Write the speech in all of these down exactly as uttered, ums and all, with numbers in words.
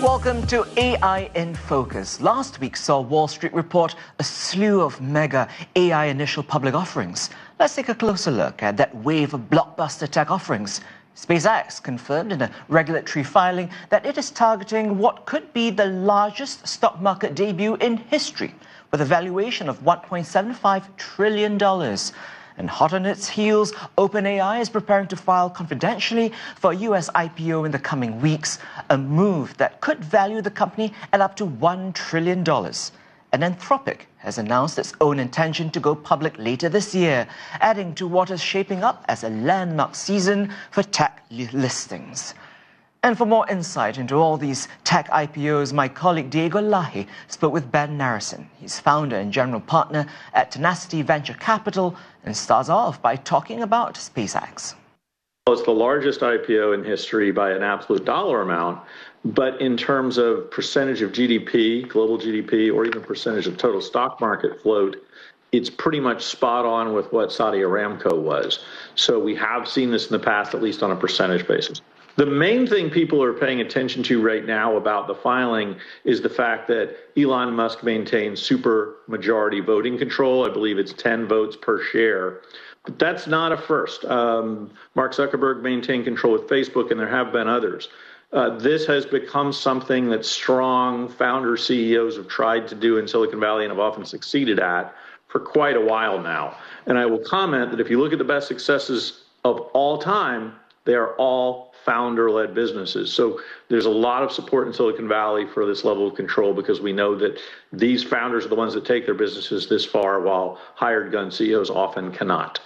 Welcome to A I in Focus. Last week saw Wall Street report a slew of mega A I initial public offerings. Let's take a closer look at that wave of blockbuster tech offerings. SpaceX confirmed in a regulatory filing that it is targeting what could be the largest stock market debut in history, with a valuation of one point seven five trillion dollars. And hot on its heels, OpenAI is preparing to file confidentially for a U S I P O in the coming weeks, a move that could value the company at up to one trillion dollars. And Anthropic has announced its own intention to go public later this year, adding to what is shaping up as a landmark season for tech listings. And for more insight into all these tech I P Os, my colleague Diego Laje spoke with Ben Narrison. He's founder and general partner at Tenacity Venture Capital, and starts off by talking about SpaceX. Well, it's the largest I P O in history by an absolute dollar amount, but in terms of percentage of G D P, global G D P, or even percentage of total stock market float, it's pretty much spot on with what Saudi Aramco was. So we have seen this in the past, at least on a percentage basis. The main thing people are paying attention to right now about the filing is the fact that Elon Musk maintains super majority voting control. I believe it's ten votes per share. But that's not a first. Um, Mark Zuckerberg maintained control with Facebook, and there have been others. Uh, this has become something that strong founder C E Os have tried to do in Silicon Valley and have often succeeded at for quite a while now. And I will comment that if you look at the best successes of all time, they are all founder-led businesses. So there's a lot of support in Silicon Valley for this level of control, because we know that these founders are the ones that take their businesses this far, while hired gun C E Os often cannot.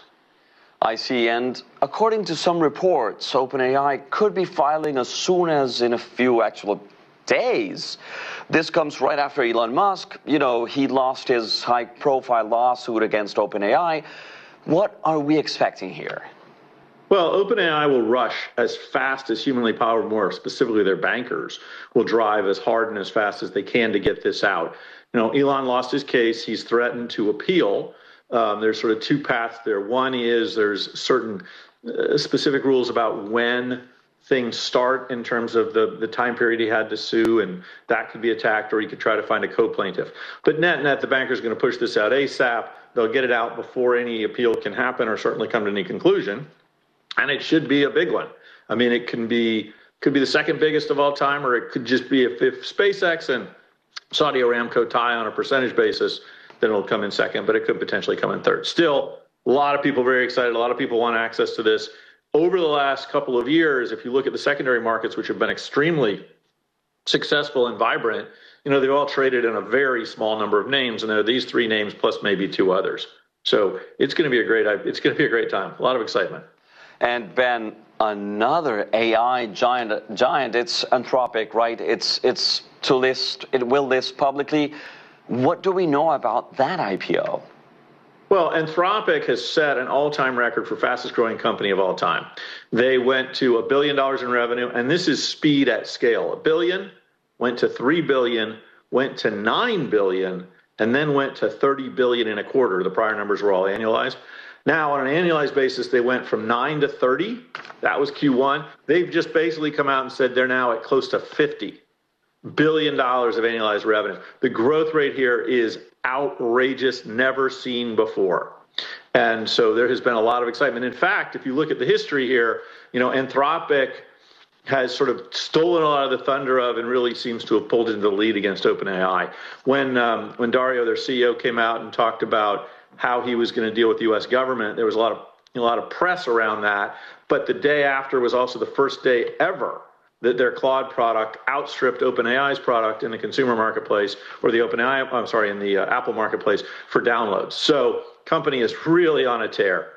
I see. And according to some reports, OpenAI could be filing as soon as in a few actual days. This comes right after Elon Musk. You know, he lost his high-profile lawsuit against OpenAI. What are we expecting here? Well, OpenAI will rush as fast as humanly possible, more specifically their bankers will drive as hard and as fast as they can to get this out. You know, Elon lost his case. He's threatened to appeal. Um, there's sort of two paths there. One is there's certain uh, specific rules about when things start in terms of the, the time period he had to sue, and that could be attacked, or he could try to find a co-plaintiff. But net net, the banker's going to push this out ASAP. They'll get it out before any appeal can happen or certainly come to any conclusion. And it should be a big one. I mean, it can be could be the second biggest of all time, or it could just be if, if SpaceX and Saudi Aramco tie on a percentage basis, then it'll come in second, but it could potentially come in third. Still, a lot of people very excited. A lot of people want access to this. Over the last couple of years, if you look at the secondary markets, which have been extremely successful and vibrant, you know, they've all traded in a very small number of names, and there are these three names plus maybe two others. So it's going to be a great it's going to be a great time. A lot of excitement. And Ben, another A I giant, giant, it's Anthropic, right? It's it's to list, it will list publicly. What do we know about that I P O? Well, Anthropic has set an all-time record for fastest growing company of all time. They went to a billion dollars in revenue, and this is speed at scale. A billion, went to three billion, went to nine billion, and then went to thirty billion in a quarter. The prior numbers were all annualized. Now, on an annualized basis, they went from nine to thirty. That was Q one. They've just basically come out and said they're now at close to fifty billion dollars of annualized revenue. The growth rate here is outrageous, never seen before. And so there has been a lot of excitement. In fact, if you look at the history here, you know, Anthropic has sort of stolen a lot of the thunder of and really seems to have pulled into the lead against OpenAI. When, um, when Dario, their C E O, came out and talked about how he was going to deal with the U S government, there was a lot of a lot of press around that. But the day after was also the first day ever that their Claude product outstripped OpenAI's product in the consumer marketplace, or the OpenAI, I'm sorry, in the uh, Apple marketplace for downloads. So company is really on a tear.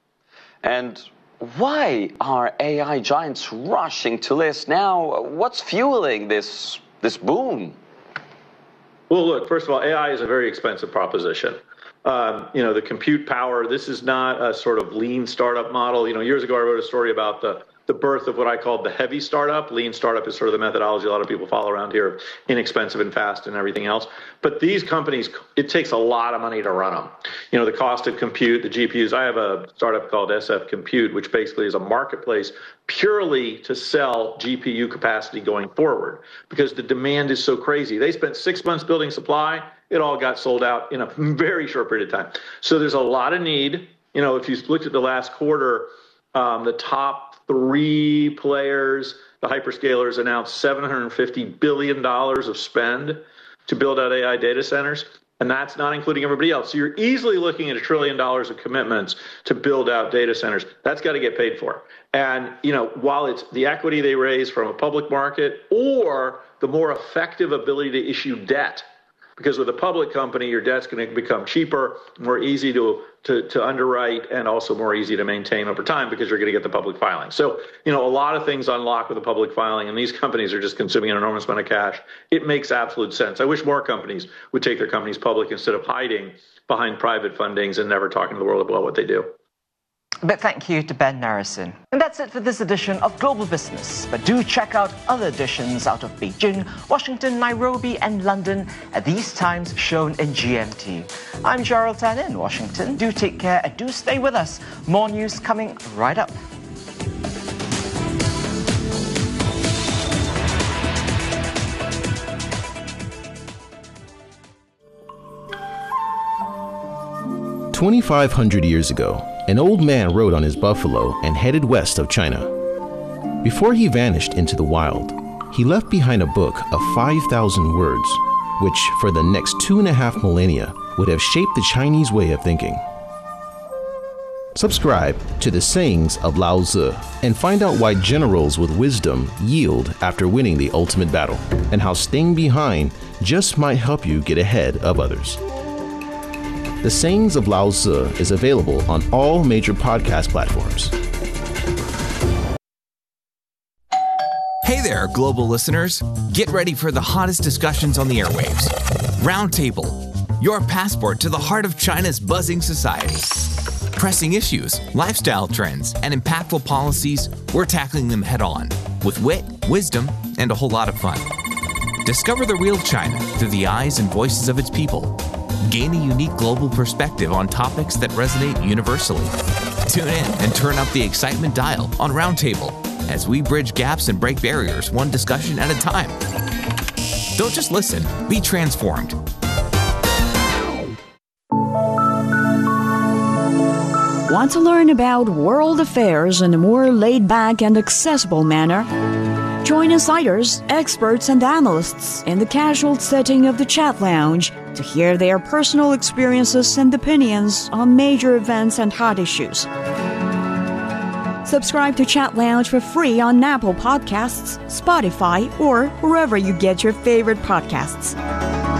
And why are A I giants rushing to list now? What's fueling this this boom? Well, look, first of all, A I is a very expensive proposition. Um, you know, the compute power, this is not a sort of lean startup model. You know, years ago I wrote a story about the, the birth of what I called the heavy startup. Lean startup is sort of the methodology a lot of people follow around here, inexpensive and fast and everything else. But these companies, it takes a lot of money to run them. You know, the cost of compute, the G P Us. I have a startup called S F Compute, which basically is a marketplace purely to sell G P U capacity going forward because the demand is so crazy. They spent six months building supply. It all got sold out in a very short period of time. So there's a lot of need. You know, if you looked at the last quarter, um, the top three players, the hyperscalers, announced seven hundred fifty billion dollars of spend to build out A I data centers. And that's not including everybody else. So you're easily looking at a trillion dollars of commitments to build out data centers. That's got to get paid for. And, you know, while it's the equity they raise from a public market or the more effective ability to issue debt, because with a public company, your debt's going to become cheaper, more easy to, to, to underwrite, and also more easy to maintain over time because you're going to get the public filing. So, you know, a lot of things unlock with the public filing, and these companies are just consuming an enormous amount of cash. It makes absolute sense. I wish more companies would take their companies public instead of hiding behind private fundings and never talking to the world about what they do. But thank you to Ben Narrison. And that's it for this edition of Global Business. But do check out other editions out of Beijing, Washington, Nairobi, and London at these times shown in G M T. I'm Gerald Tan in Washington. Do take care and do stay with us. More news coming right up. twenty-five hundred years ago, an old man rode on his buffalo and headed west of China. Before he vanished into the wild, he left behind a book of five thousand words, which for the next two and a half millennia would have shaped the Chinese way of thinking. Subscribe to the Sayings of Lao Tzu and find out why generals with wisdom yield after winning the ultimate battle, and how staying behind just might help you get ahead of others. The Sayings of Lao Tzu is available on all major podcast platforms. Hey there, global listeners. Get ready for the hottest discussions on the airwaves. Roundtable, your passport to the heart of China's buzzing society. Pressing issues, lifestyle trends, and impactful policies, we're tackling them head on with wit, wisdom, and a whole lot of fun. Discover the real China through the eyes and voices of its people. Gain a unique global perspective on topics that resonate universally. Tune in and turn up the excitement dial on Roundtable as we bridge gaps and break barriers one discussion at a time. Don't just listen, be transformed. Want to learn about world affairs in a more laid-back and accessible manner? Join insiders, experts, and analysts in the casual setting of the Chat Lounge to hear their personal experiences and opinions on major events and hot issues. Subscribe to Chat Lounge for free on Apple Podcasts, Spotify, or wherever you get your favorite podcasts.